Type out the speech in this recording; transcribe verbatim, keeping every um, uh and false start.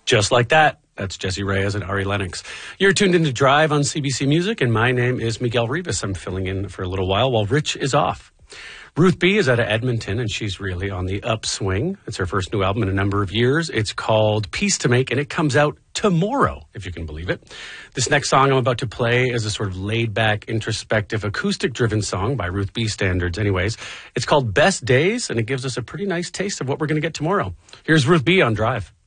Just like that. That's Jesse Reyes and Ari Lennox. You're tuned into Drive on C B C Music, and my name is Miguel Rivas. I'm filling in for a little while while Rich is off. Ruth B. is out of Edmonton, and she's really on the upswing. It's her first new album in a number of years. It's called Peace to Make, and it comes out tomorrow, if you can believe it. This next song I'm about to play is a sort of laid-back, introspective, acoustic-driven song by Ruth B. standards anyways. It's called Best Days, and it gives us a pretty nice taste of what we're going to get tomorrow. Here's Ruth B. on Drive.